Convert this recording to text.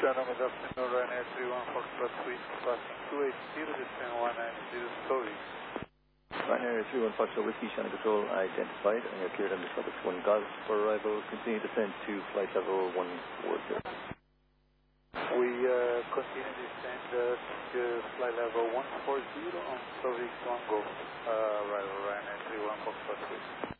Shalom, good afternoon, Ryanair 31 Foxtrot Suite, passing 280, descend 190, sorry. Ryanair 31 Foxtrot Whiskey, Shannon Control identified, and you're cleared on the Tropics 1 Golf for arrival. Continue descent to flight level 140. We continue descent to flight level 140 on Tropics 1 Golf, arrival Ryanair 31 Foxtrot Suite.